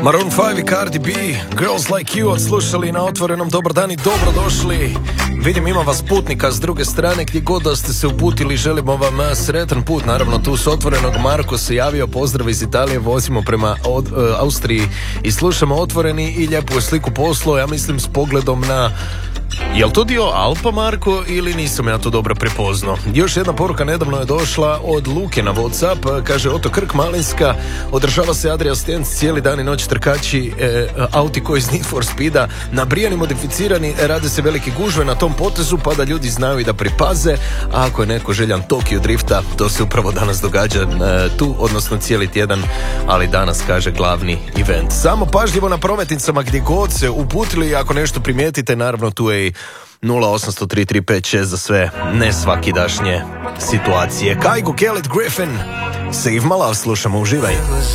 Maroon 5 i Cardi B, Girls Like You odslušali na Otvorenom. Dobar dan i dobrodošli. Vidim, ima vas putnika s druge strane, gdje god da ste se uputili, želimo vam sretan put. Naravno, tu s Otvorenog Marko se javio, pozdrav iz Italije, vozimo prema Austriji i slušamo Otvoreni i lijepu sliku poslo, ja mislim s pogledom na... Jel to dio Alpa, Marko, ili nisam ja to dobro prepoznao? Još jedna poruka nedavno je došla od Luke na WhatsApp, kaže Oto Krk Malinska, održava se Adria Stenc cijeli dan i noć, trkači auti koji iz Need for Speeda, nabrijani, modificirani, rade se velike gužve na tom potezu pa da ljudi znaju i da pripaze, a ako je neko željan Tokyo drifta, to se upravo danas događa tu, odnosno cijeli tjedan, ali danas, kaže, glavni event. Samo pažljivo na prometnicama gdje god se uputili, ako nešto primijetite, naravno tu je 0800-3356 za sve nesvakidašnje situacije. Kaigo, Kellet, Griffin, Save My Love, slušamo, uživaj.